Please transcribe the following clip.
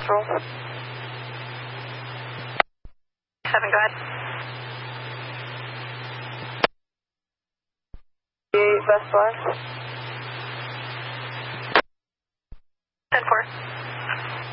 roll. 7, go ahead. 8, best left. 10-4.